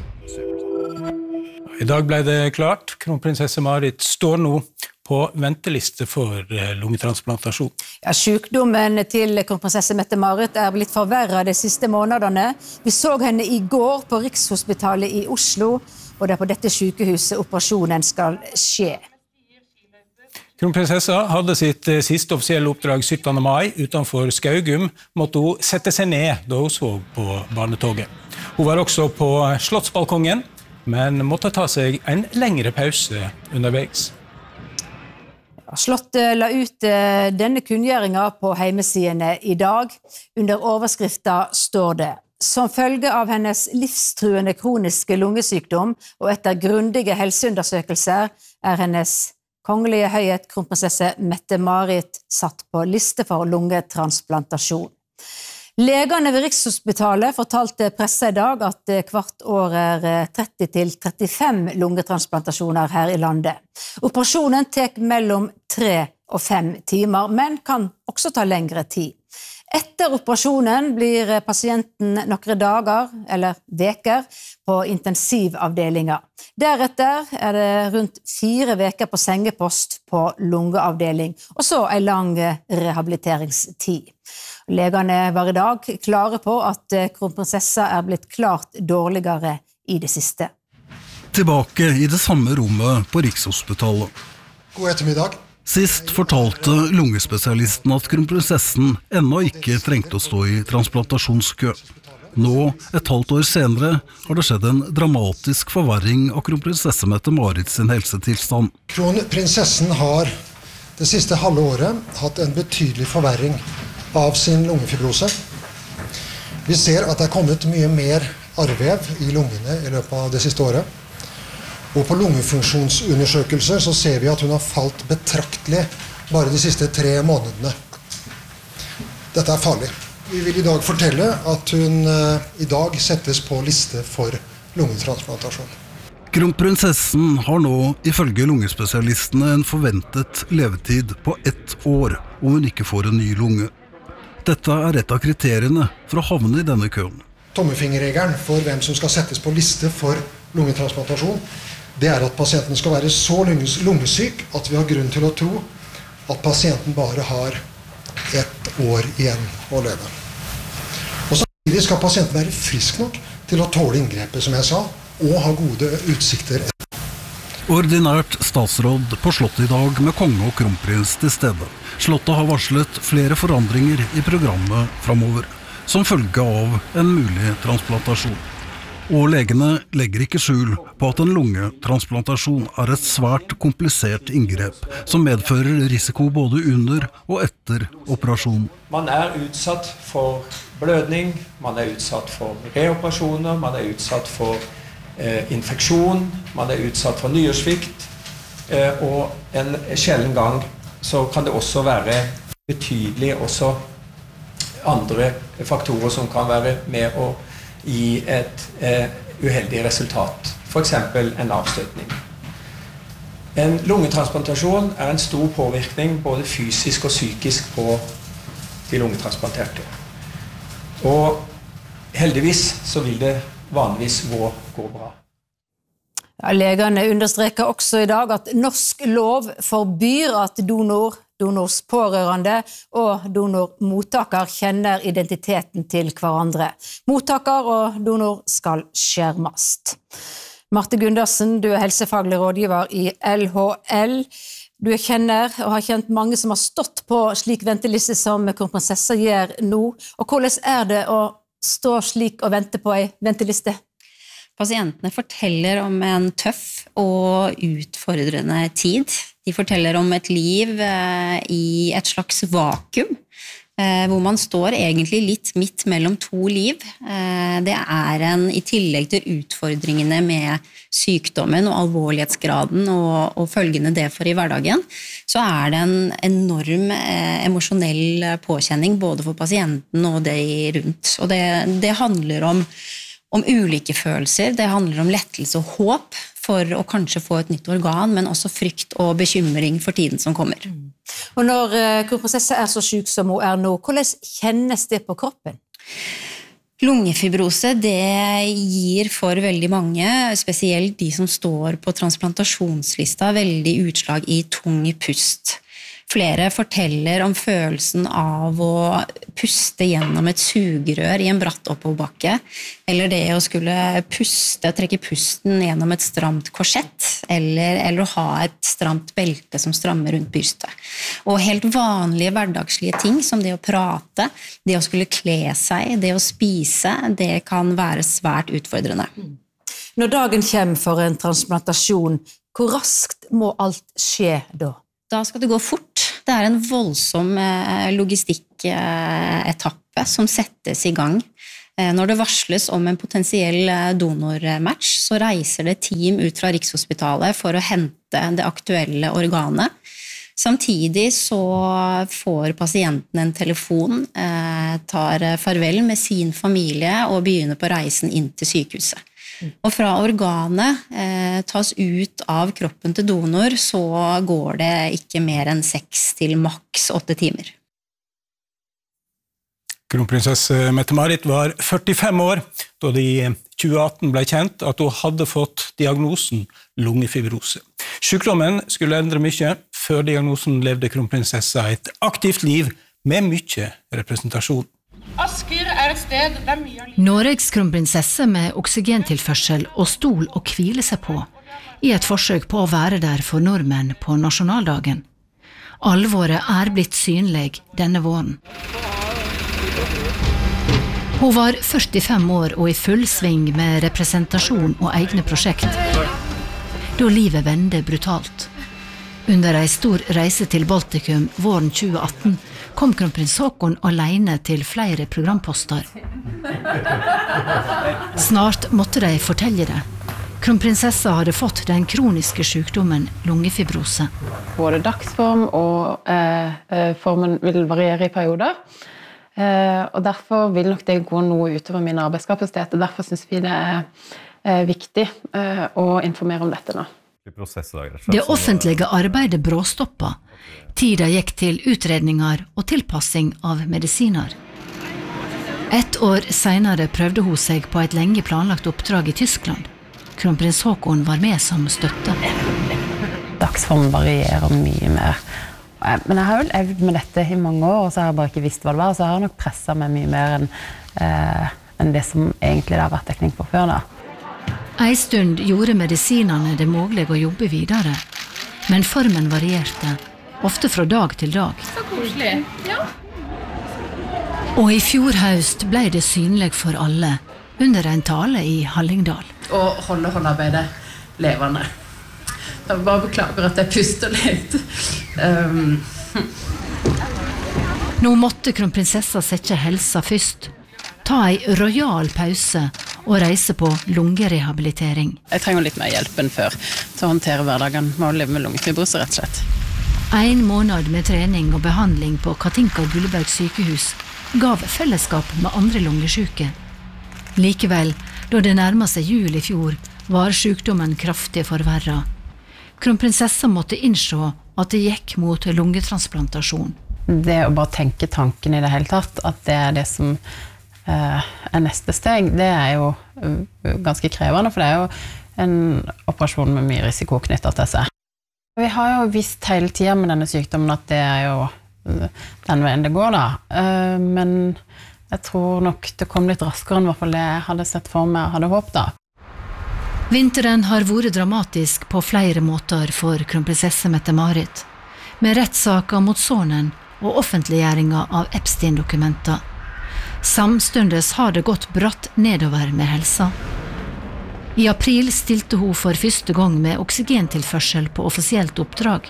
I dag ble det klart. Kronprinsesse Marit står nå på venteliste for lungetransplantasjon. Ja, sykdommen til kronprinsesse Mette-Marit er blitt forverret de siste månedene. Vi så henne i går på Rikshospitalet i Oslo, og det er på dette sykehuset operasjonen skal skje. Kronprinsessa hadde sitt siste offisielle oppdrag syttende mai utenfor Skaugum, måtte hun sette seg ned da hun så på barnetoget. Hun var også på Slottsbalkongen, men måtte ta seg en lengre pause underveis. Slottet la ut denne kunngjøringen på heimesidene i dag. Under overskriften står det: Som følge av hennes livstruende kroniske lungesykdom og etter grundige helseundersøkelser er hennes kongelige høyhet kronprinsesse Mette-Marit satt på liste for lungetransplantasjon. Legene ved Rikshospitalet fortalte presse i dag at hvert år er tretti til trettifem lungetransplantasjoner her i landet. Operasjonen tek mellom tre og fem timer, men kan også ta lengre tid. Etter operasjonen blir pasienten noen dager eller veker på intensivavdelinger. Deretter er det rundt fire veker på sengepost på lungeavdeling, og så en lang rehabiliteringstid. Legene var i dag klare på at kronprinsessa er blitt klart dårligere i det siste. Tilbake i det samme rommet på Rikshospitalet. God ettermiddag. Sist fortalte lungespesialisten at kronprinsessen ennå ikke trengte å stå i transplantasjonskø. Nå, et halvt år senere, har det skjedd en dramatisk forverring av kronprinsesse Mette-Marit sin helsetilstand. Kronprinsessen har det siste halve året hatt en betydelig forverring av sin lungefibrose. Vi ser at det er kommet mye mer arrvev i lungene i løpet av det siste året. Og på lungefunksjonsundersøkelser så ser vi at hun har falt betraktelig bare de siste tre månedene. Dette er farlig. Vi vil i dag fortelle at hun uh, i dag settes på liste for lungetransplantasjon. Kronprinsessen har nå, ifølge lungespesialistene, en forventet levetid på ett år om hun ikke får en ny lunge. Dette er et av kriteriene for å havne i denne køen. Tommefingerregelen for hvem som skal settes på liste for lungetransplantasjon, det er at pasienten skal være så lungesyk at vi har grunn til å tro at pasienten bare har ett år igjen å leve. Og samtidig skal pasienten være frisk nok til å tåle inngrepet, som jeg sa, og ha gode utsikter. Ordinært statsråd på Slottet i dag med konge og kronprins til stede. Slottet har varslet flere forandringer i programmet fremover, som følge av en mulig transplantasjon. Og legene legger ikke skjul på at en lungetransplantasjon er et svært komplisert inngrep, som medfører risiko både under og etter operasjon. Man er utsatt for blødning, man er utsatt for reoperasjoner, man er utsatt for eh, infeksjon, man er utsatt for nyresvikt, eh, og en sjelden gang så kan det også være betydelig også andre faktorer som kan være med å gi et eh, uheldig resultat, for eksempel en avstøtning. En lungetransplantasjon er en stor påvirkning både fysisk og psykisk på de lungetransplanterte. Og heldigvis så vil det vanligvis gå, gå bra. Ja, legene understreker også i dag at norsk lov forbyr at donor, donors pårørende og donormottaker kjenner identiteten til hverandre. Mottaker og donor skal skjermast. Marte Gundersen, du er helsefaglig rådgiver i L H L. Du kjenner og har kjent mange som har stått på slik venteliste som kronprinsessa gjør nå. Og hvordan er det å stå slik og vente på en venteliste? Pasientene forteller om en tøff og utfordrende tid. De forteller om et liv i et slags vakuum, hvor man står egentlig litt midt mellom to liv. Det er en, i tillegg til utfordringene med sykdommen og alvorlighetsgraden og, og følgende det for i hverdagen, så er det en enorm eh, emosjonell påkjenning både for pasienten og de rundt. Og det, det handler om om ulike følelser, det handler om lettelse og håp for å kanskje få et nytt organ, men også frykt og bekymring for tiden som kommer. Og når kronprinsessa er så syk som hun er nå, hvordan kjennes det på kroppen? Lungefibrose, det gir for veldig mange, spesielt de som står på transplantasjonslista, veldig utslag i tung pust. Flere forteller om følelsen av å puste gjennom et sugerør i en bratt oppoverbakke, eller det å skulle puste, trekke pusten gjennom et stramt korsett, eller, eller å ha et stramt belte som strammer rundt brystet. Og helt vanlige hverdagslige ting, som det å prate, det å skulle kle seg, det å spise, det kan være svært utfordrende. Når dagen kommer for en transplantasjon, hvor raskt må alt skje da? Da skal det gå fort. Det er en voldsom logistikketappe som settes i gang. Når det varsles om en potensiell donormatch, så reiser det team ut fra Rikshospitalet for å hente det aktuelle organet. Samtidig så får pasienten en telefon, tar farvel med sin familie og begynner på reisen inn til sykehuset. Og fra organet eh, tas ut av kroppen til donor, så går det ikke mer enn seks til maks åtte timer. Kronprinsesse Mette-Marit var førtifem år da det i tjue atten ble kjent at hun hadde fått diagnosen lungefibrose. Sykdommen skulle endre mye. Før diagnosen levde kronprinsessa et aktivt liv med mye representasjon. Asker er et sted der mye av livet. Norges kronprinsesse med oksygentilførsel og stol å hvile seg på, i et forsøk på å være der for nordmenn på nasjonaldagen. Alvoret er blitt synlig denne våren. Hun var førtifem år og i full sving med representasjon og egne prosjekt, da livet vende brutalt. Under en stor reise til Baltikum våren tjue atten kom kronprins Haakon alene til flere programposter. Snart måtte de fortelle det. Kronprinsessa hadde fått den kroniske sykdommen lungefibrose. Både dagsform og eh, formen vil variere i perioder. Eh, og derfor vil nok det gå noe utover min arbeidskapasitet. Derfor synes vi det er eh, viktig eh, å informere om dette nå. Det offentlige arbeidet bråstoppa. Tida gikk til utredninger og tilpassing av medisiner. Et år senere prøvde hun seg på et lenge planlagt oppdrag i Tyskland. Kronprins Haakon var med som støtte. Dagsform varierer mye mer. Men jeg har jo levd med dette i mange år, og så har jeg bare ikke visst hva det var, så jeg har nok presset meg mye mer enn, eh, enn det som egentlig det har vært dekning på før da. En stund gjorde medisinene det mulig å jobbe videre, men formen varierte, ofte fra dag til dag. Så koselig, ja. Og i fjor høst ble det synlig for alle, under en tale i Hallingdal. Og holde håndarbeidet levende. Jeg bare beklager at jeg puster litt. Um. Nå måtte kronprinsessa sette helsa først, ta en royal pause og reise på lungerehabilitering. Jeg trenger litt mer hjelp enn før til å håndtere hverdagen med å leve med lungefibrose, rett og slett. En måned med trening og behandling på Katinka Gullberg sykehus gav fellesskap med andre lungesyke. Likevel, da det nærmet seg jul i fjor, var sykdommen kraftig forverret. Kronprinsessa måtte innse at det gikk mot lungetransplantasjon. Det å bare tenke tanken i det hele tatt, at det er det som Uh, er neste steg, det er jo uh, ganske krevende, for det er jo en operasjon med mye risiko knyttet til seg. Vi har jo visst hele tiden med denne sykdommen at det er jo uh, den veien det går da, uh, men jeg tror nok det kom litt raskere enn i hvert fall det jeg hadde sett for meg og hadde håpet da. Vinteren har vært dramatisk på flere måter for kronprinsesse Mette-Marit, med rettssaker mot sonen og offentliggjøringa av Epstein-dokumenter. Samstundes har det gått bratt nedover med helsa. I april stilte hun for første gang med oksygentilførsel på offisielt oppdrag.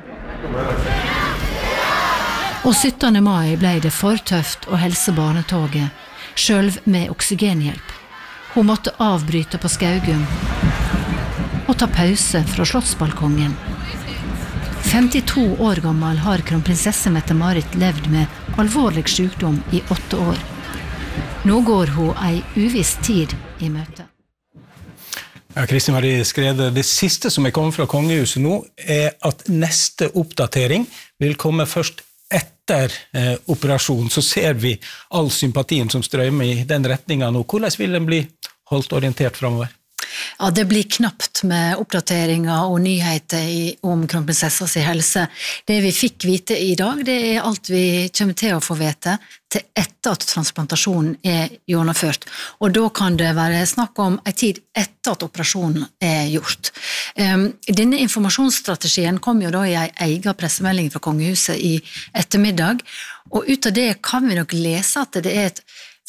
Og syttende mai ble det for tøft å helse barnetoget, selv med oksygenhjelp. Hun måtte avbryte på Skaugum og ta pause fra slottsbalkongen. femtito år gammel har kronprinsesse Mette-Marit levd med alvorlig sykdom i åtte år. Nå går hun ei uviss tid i møte. Ja, Kristin Marie Skrede, det siste som er kommet fra kongehuset nå er at neste oppdatering vil komme først etter eh, operasjonen. Så ser vi all sympatien som strømmer i den retningen nå. Hvordan vil den bli holdt orientert fremover? Ja, det blir knapt med oppdateringer og nyheter i, om kronprinsessas helse. Det vi fikk vite i dag, det er alt vi kommer til å få vite til etter at transplantasjonen er gjennomført. Og da kan det være snakk om en tid etter at operasjonen er gjort. Um, denne informasjonsstrategien kom jo da i en egen pressemelding fra kongehuset i ettermiddag, og ut av det kan vi nok lese at det er et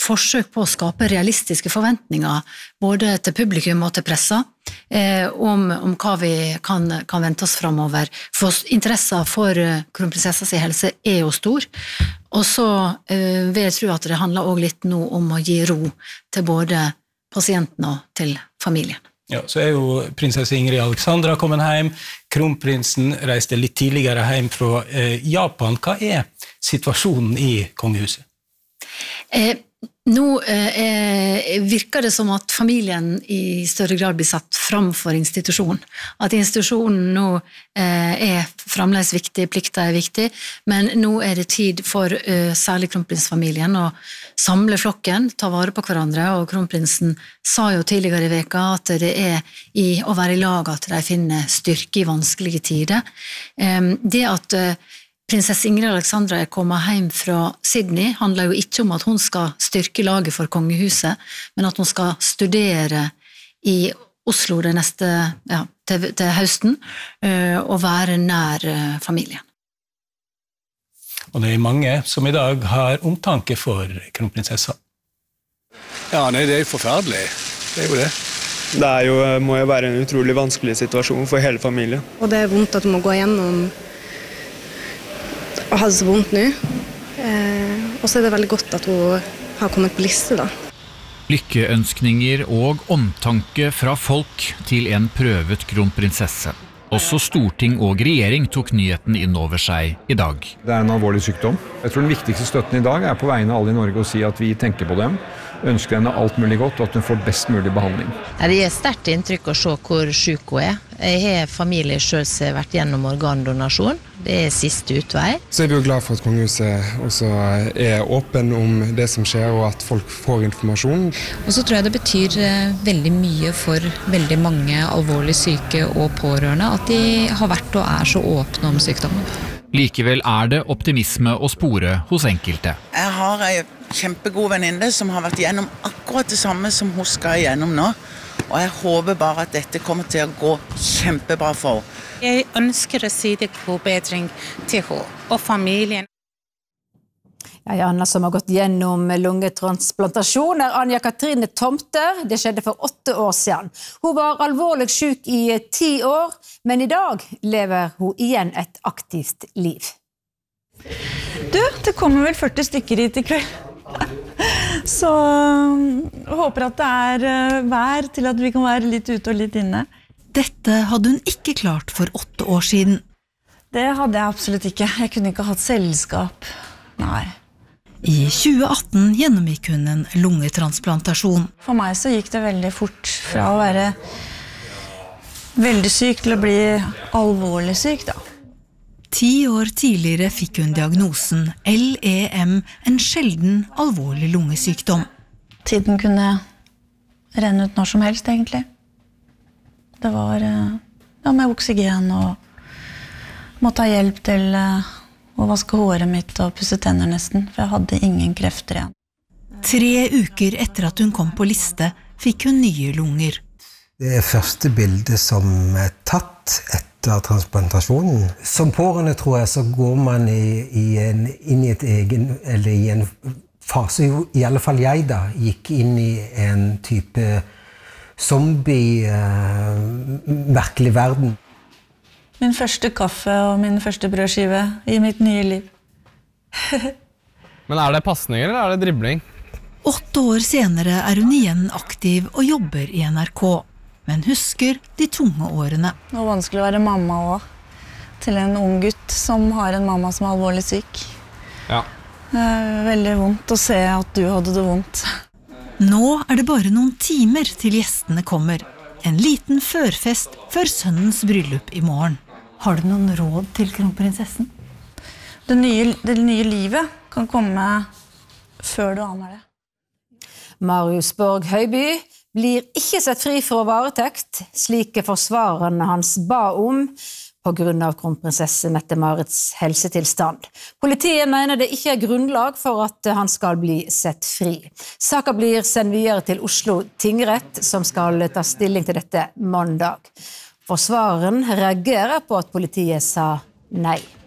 forsøk på å skape realistiske forventninger, både til publikum og til pressa, eh, om, om hva vi kan, kan vente oss fremover. For interessen for kronprinsessens helse er jo stor, og så eh, vil jeg tro at det handler også litt nå om å gi ro til både pasienten og til familien. Ja, så er jo prinsesse Ingrid Alexandra kommet hjem, kronprinsen reiste litt tidligere hjem fra eh, Japan. Hva er situasjonen i kongehuset? Eh, nå eh, virker det som at familien i større grad blir satt fram for institusjon. At institusjonen nå eh, er fremdeles viktig, plikter er viktig, men nå er det tid for eh, særlig kronprinsfamilien å samle flokken, ta vare på hverandre, og kronprinsen sa jo tidligere i veka at det er i å være i lag at de finner styrke i vanskelige tider. Eh, det at eh, prinsesse Ingrid Alexandra er kommet hjem fra Sydney, handler jo ikke om at hun skal styrke laget for kongehuset, men at hun skal studere i Oslo det neste, ja, til, til høsten, og være nær familien. Og det er mange som i dag har omtanke for kronprinsessa. Ja, nei, det er jo forferdelig. Det er jo det. Det er jo, må jo være en utrolig vanskelig situasjon for hele familien. Og det er vondt at hun må gå gjennom og har det så vondt nå. Eh, og så er det veldig godt at hun har kommet på liste da. Lykkeønskninger og omtanke fra folk til en prøvet kronprinsesse. Også storting og regjering tok nyheten inn over seg i dag. Det er en alvorlig sykdom. Jeg tror den viktigste støtten i dag er på vegne av alle i Norge å si at vi tenker på dem, ønsker henne alt mulig godt, og at hun får best mulig behandling. Det er sterkt inntrykk å se hvor syk hun er. Jeg har familie selv som har vært gjennom organdonasjon. Det er siste utvei. Så er vi jo glad for at kongehuset også er åpen om det som skjer, og at folk får informasjon. Og så tror jeg det betyr veldig mye for veldig mange alvorlig syke og pårørende at de har vært og er så åpne om sykdommen. Likevel er det optimisme å spore hos enkelte. Jeg har en kjempegod venninne som har vært gjennom akkurat det samme som hun skal gjennom nå. Og jeg håper bare at dette kommer til å gå kjempebra for henne. Jeg ønsker å si det god bedring til henne og familien. Ja, Anna som har gått gjennom lungetransplantasjon er Anja Katrine Tomter. Det skjedde for åtte år siden. Hun var alvorlig syk i ti år, men i dag lever hun igjen et aktivt liv. Du, det kommer vel førti stykker hit i kveld. Så jeg håper at det er vær til at vi kan være litt ute og litt inne. Dette hadde hun ikke klart for åtte år siden. Det hadde jeg absolutt ikke. Jeg kunne ikke hatt selskap. Nei. I tjue atten gjennomgikk hun en lungetransplantasjon. For meg så gikk det veldig fort fra å være veldig syk til å bli alvorlig syk da. Ti år tidligere fikk hun diagnosen L E M, en sjelden alvorlig lungesykdom. Tiden kunne renne ut når som helst egentlig. Det var ja, med oksygen og måtte ha hjelp til å vaske håret mitt og pusse tenner nesten, for jeg hadde ingen krefter igjen. Tre uker etter at hun kom på liste, fikk hun nye lunger. Det er første bildet som er tatt etter transplantasjonen. Som pårørende tror jeg så går man i, i en, inn i et egen, eller i en fase, i alle fall jeg da, gikk inn i en type zombie, uh, merkelig verden. Min første kaffe og min første brødskive i mitt nye liv. Men er det passninger eller er det dribling? Åtte år senere er hun igjen aktiv og jobber i N R K, men husker de tunge årene. Det var vanskelig å være mamma også, til en ung gutt som har en mamma som er alvorlig syk. Ja. Det er veldig vondt å se at du hadde det vondt. Nå er det bare noen timer til gjestene kommer. En liten førfest før sønnens bryllup i morgen. Har du noen råd til kronprinsessen? Det nye, det nye livet kan komme før du aner det. Marius Borg Høiby blir ikke sett fri fra varetekt, slik forsvareren hans ba om, på grunn av kronprinsesse Mette-Marits helsetilstand. Politiet mener det ikke er grunnlag for at han skal bli sett fri. Saken blir sendt videre til Oslo tingrett, som skal ta stilling til dette mandag. Forsvareren reagerer på at politiet sa nei.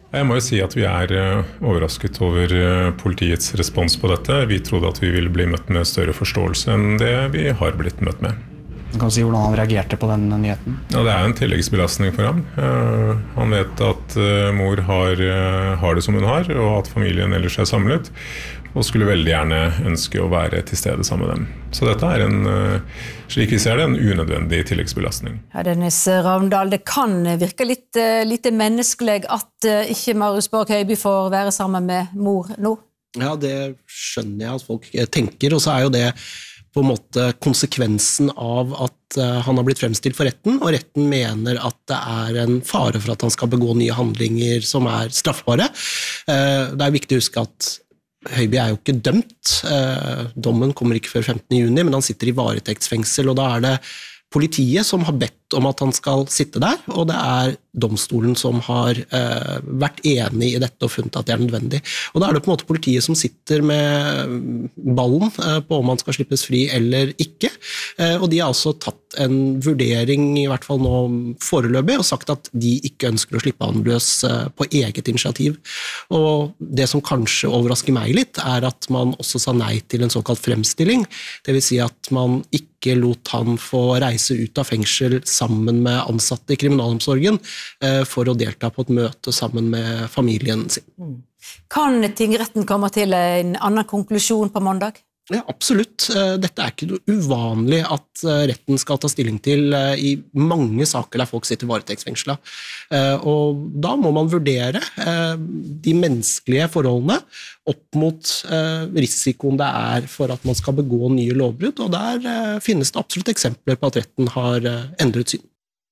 Jeg må jo si at vi er overrasket over politiets respons på dette. Vi trodde at vi ville bli møtt med større forståelse enn det vi har blitt møtt med. Du kan si hvordan han reagerte på den nyheten? Ja, det er en tilleggsbelastning for ham. Han vet at mor har, har det som hun har, og at familien ellers er samlet, og skulle veldig gjerne ønske å være til stede sammen med dem. Så dette er en, slik vi ser det, en unødvendig tilleggsbelastning. Ja, Dennis Ravndal, det kan virke litt, litt menneskelig at ikke Marius Borg Høiby får være sammen med mor nå? Ja, det skjønner jeg at folk tenker, og så er jo det på en måte konsekvensen av at han har blitt fremstilt for retten, og retten mener at det er en fare for at han skal begå nye handlinger som er straffbare. Det er viktig å huske at Høiby er jo ikke dømt. Dommen kommer ikke før femtende juni, men han sitter i varetektsfengsel, og da er det politiet som har bedt om at han skal sitte der, og det er domstolen som har eh, vært enig i dette og funnet at det er nødvendig. Og da er det på en måte politiet som sitter med ballen eh, på om han skal slippes fri eller ikke, eh, og de har altså tatt en vurdering, i hvert fall nå foreløpig, og sagt at de ikke ønsker å slippe han løs eh, på eget initiativ. Og det som kanskje overrasker meg litt, er at man også sa nei til en såkalt fremstilling, det vil si at man ikke lot han få reise ut av fengsel sammen med ansatte i kriminalomsorgen eh, for å delta på et møte sammen med familien sin. Kan tingretten komme til en annen konklusjon på mandag? Ja, absolutt. Dette er ikke noe uvanlig at retten skal ta stilling til i mange saker der folk sitter varetektsfengslet. Og da må man vurdere de menneskelige forholdene opp mot risikoen det er for at man skal begå nye lovbrudd, og der finnes det absolutt eksempler på at retten har endret syn.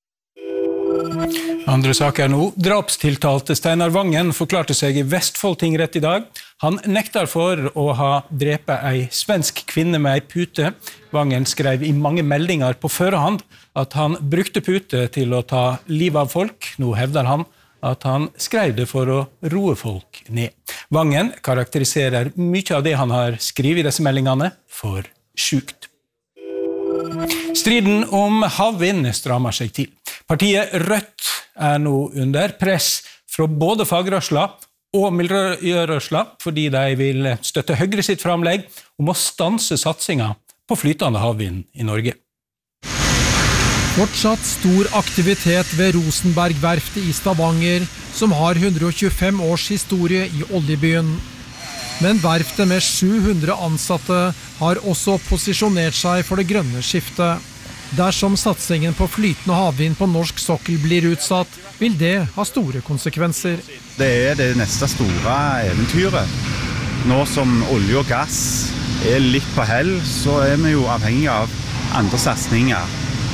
Andre saker nå. Drapstiltalte Steinar Vangen forklarte seg i Vestfold tingrett i dag. Han nektar for å ha drepet ei svensk kvinne med ei pute. Vangen skrev i mange meldinger på førehånd at han brukte pute til å ta livet av folk. Nå hevder han at han skrev det for å roe folk ned. Vangen karakteriserer mye av det han har skrevet i disse meldingene for sjukt. Striden om havvind strammer seg til. Partiet Rødt er nå under press fra både fagrørsla og miljørørsla fordi de vil støtte Høyre sitt framlegg om å stanse satsinga på flytende havvind i Norge. Fortsatt stor aktivitet ved Rosenberg-verftet i Stavanger, som har hundre og tjuefem års historie i oljebyen. Men verftet med sju hundre ansatte har også posisjonert seg for det grønne skiftet. Dersom satsingen på flytende havvind på norsk sokkel blir utsatt, vil det ha store konsekvenser. Det er det neste store eventyret. Nå som olje og gass er litt på hell, så er vi jo avhengig av andre satsninger.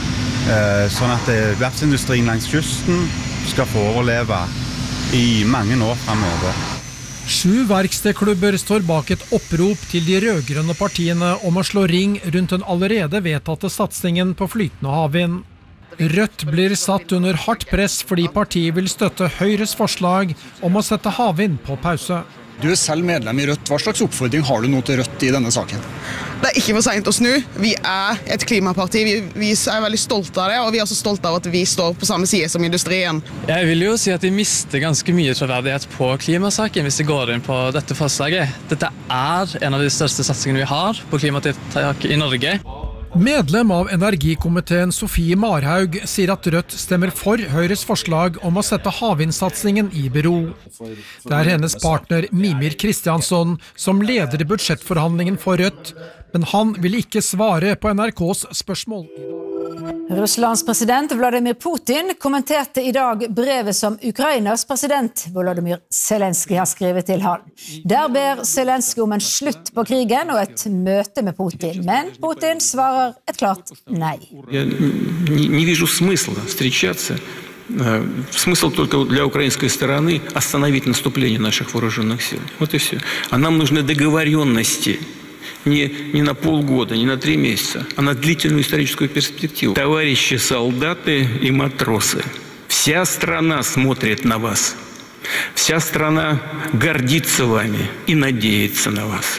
Sånn at verftsindustrien langs kysten skal få overleve i mange år fremover. Sju verkstedklubber står bak et opprop til de rødgrønne partiene om å slå ring rundt den allerede vedtatte satsingen på flytende havvind. Rødt blir satt under hardt press fordi partiet vil støtte Høyres forslag om å sette havvind på pause. Du er selv medlem i Rødt. Hva slags oppfordring har du nå til Rødt i denne saken? Det er ikke for sent å snu. Vi er et klimaparti. Vi, vi er veldig stolte av det, og vi er også stolte av at vi står på samme side som industrien. Jeg vil jo si at vi mister ganske mye troverdighet på klimasaken hvis vi går inn på dette forslaget. Dette er en av de største satsingene vi har på klimatiltak i Norge. Medlem av energikomiteen Sofie Marhaug sier at Rødt stemmer for Høyres forslag om å sette havvindsatsingen i bero. Det er hennes partner Mimir Kristiansson som leder budsjettforhandlingen for Rødt, men han vil ikke svare på N R K's spørsmål. Russlands president Vladimir Putin kommenterte i dag brevet som Ukrainas president Volodymyr Zelensky har skrevet til han. Der ber Zelensky om en slutt på krigen og et møte med Putin, men Putin svarer et klart nei. Jeg не вижу смысла встречаться. Смысл только для украинской стороны остановить наступление наших вооруженных сил. Вот и все. А нам нужны договоренности. Не, не на полгода, не на три месяца, а на длительную историческую перспективу. Товарищи солдаты и матросы, вся страна смотрит на вас. Вся страна гордится вами и надеется на вас.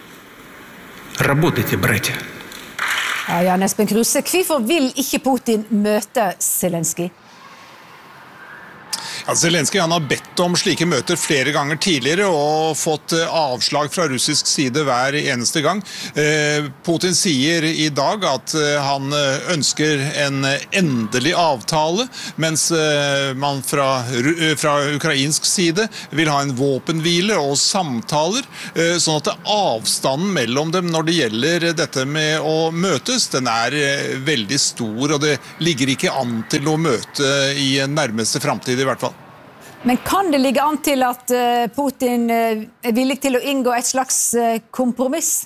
Работайте, братья. Ja, Jan Espen Kruse, hvorfor vil ikke Putin møte Zelensky? Zelenskyj han har bedt om slike møter flere ganger tidligere og fått avslag fra russisk side hver eneste gang. Putin sier i dag at han ønsker en endelig avtale, mens man fra, fra ukrainsk side vil ha en våpenhvile og samtaler, sånn at avstanden mellom dem når det gjelder dette med å møtes, den er veldig stor, og det ligger ikke an til å møte i nærmeste fremtid i hvert fall. Men kan det ligge an til at Putin er villig til å inngå et slags kompromiss?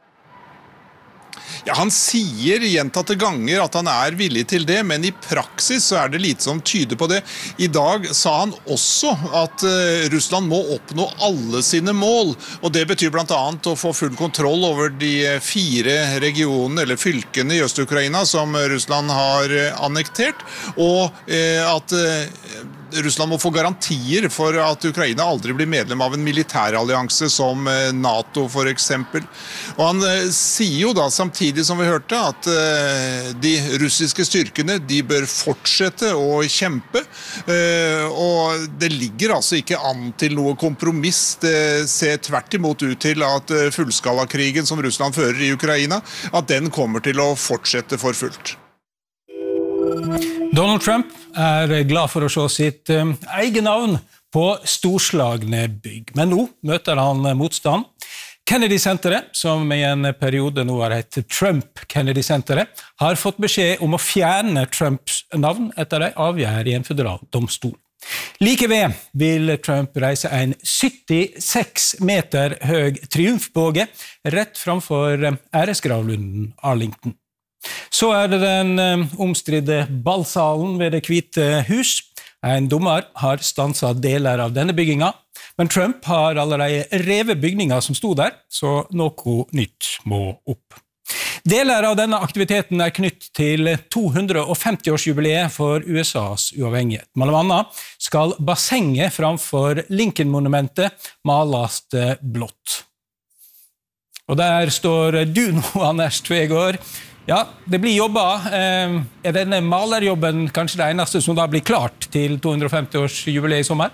Ja, han sier gjentatte ganger at han er villig til det, men i praksis så er det lite som tyder på det. I dag sa han også at Russland må oppnå alle sine mål, og det betyr blant annet å få full kontroll over de fire regionene eller fylkene i Øst-Ukraina som Russland har annektert, og at Russland må få garantier for at Ukraina aldri blir medlem av en militærallianse som NATO for eksempel. Og han sier jo da samtidig som vi hørte at de russiske styrkene de bør fortsette å kjempe, og det ligger altså ikke an til noe kompromiss. Det ser tvert imot ut til at fullskalakrigen som Russland fører i Ukraina, at den kommer til å fortsette for fullt. Donald Trump er glad for å se sitt um, egen navn på storslagne bygg. Men nå møter han motstand. Kennedy-senteret, som i en periode nå har hett Trump-Kennedy-senteret, har fått beskjed om å fjerne Trumps navn etter en avgjørelse i en føderal domstol. Like ved vil Trump reise en syttiseks meter høy triumfbåge rett framfor æresgravlunden Arlington. Så er det den omstridte ballsalen ved Det hvite hus. En dommer har stanset deler av denne bygginga, men Trump har allerede revet bygninger som stod der, så noe nytt må opp. Deler av denne aktiviteten er knytt til to hundre femti årsjubileet for U S A's uavhengighet. Mellom annet skal bassenget framfor Lincoln-monumentet males blått. Og der står du nå, Anders Tvegård. Ja, det blir jobba. Er denne malerjobben kanskje det eneste som da blir klart til to hundre femti årsjubileet i sommer?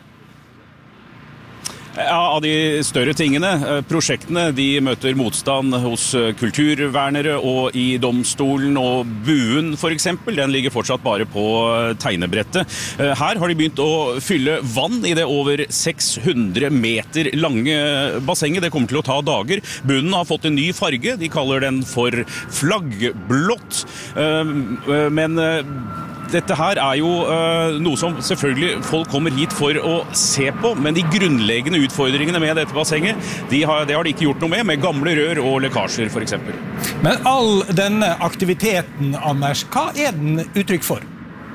Ja, av de større tingene, prosjektene, de møter motstand hos kulturvernere og i domstolen, og buen for eksempel, den ligger fortsatt bare på tegnebrettet. Her har de begynt å fylle vann i det over seks hundre meter lange bassenget. Det kommer til å ta dager. Bunnen har fått en ny farge, de kaller den for flaggblått, men dette her er jo uh, noe som selvfølgelig folk kommer hit for å se på, men de grunnleggende utfordringene med dette bassenget, de har, det har de ikke gjort noe med, med gamle rør og lekkasjer for eksempel. Men all denne aktiviteten, Anders, hva er den uttrykk for?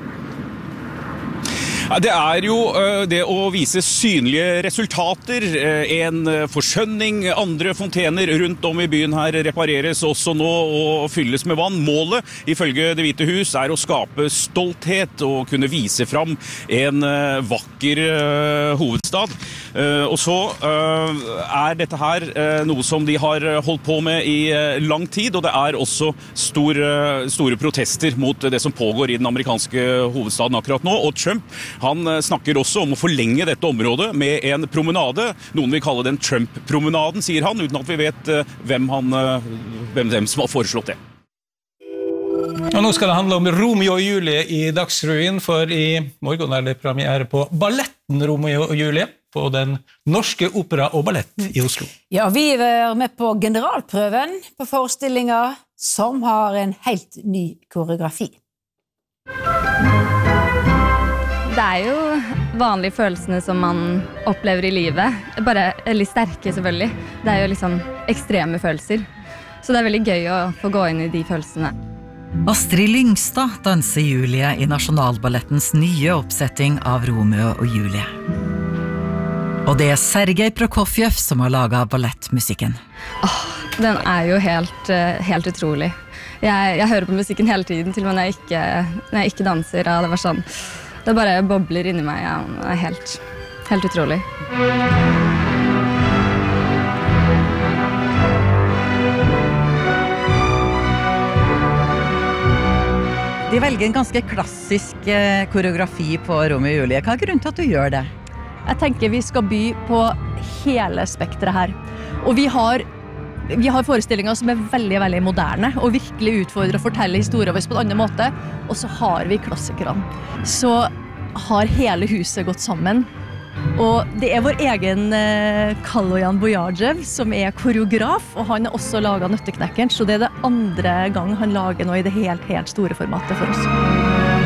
Det er jo det å vise synlige resultater, en forskjønning, andre fontener rundt om i byen her repareres også nå og fylles med vann. Målet, ifølge Det hvite hus, er å skape stolthet og kunne vise fram en vakker hovedstad. Og så er dette her noe som de har holdt på med i lang tid, og det er også store, store protester mot det som pågår i den amerikanske hovedstaden akkurat nå, og Trump han snakker også om å forlenge dette området med en promenade. Noen vil kalle den Trump-promenaden, sier han, uten at vi vet hvem, han, hvem dem som har foreslått det. Og nå skal det handle om Romeo og Julie i Dagsrevyen, for i morgen er det premiere på balletten Romeo og Julie på den norske opera og ballett i Oslo. Ja, vi er med på generalprøven på forestillinger som har en helt ny koreografi. Det er jo vanlige følelsene som man opplever i livet, bare litt sterke selvfølgelig. Det er jo liksom ekstreme følelser, så det er veldig gøy å få gå inn i de følelsene. Astrid Lyngstad danser Julie i Nasjonalballettens nye oppsetting av Romeo og Julie. Og det er Sergej Prokofjev som har laget ballettmusikken. Åh, den er jo helt, helt utrolig. Jeg, jeg hører på musikken hele tiden, til og med når jeg ikke, når jeg ikke danser. Ja, det var sånn, det bare bobler inni meg. Ja, det er helt, helt utrolig. De velger en ganske klassisk eh, koreografi på Romeo og Julie. Hva er grunnen til at du gjør det? Jeg tenker vi skal by på hele spektret her. Og vi har, vi har forestillinger som er veldig, veldig moderne, og virkelig utfordrer å fortelle historier på en annen måte. Og så har vi klassikerne. Så har hele huset gått sammen. Og det er vår egen eh, Kaloyan Bojajev som er koreograf, og han har også laget Nøtteknekkeren, så det er det andre gang han lager noe i det helt, helt store formatet for oss.